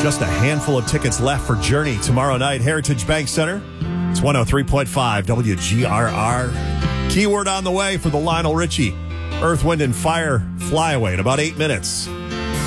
Just a handful of tickets left for Journey tomorrow night, Heritage Bank Center. It's 103.5 WGRR. Keyword on the way for the Lionel Richie Earth, Wind, and Fire Flyaway in about 8 minutes.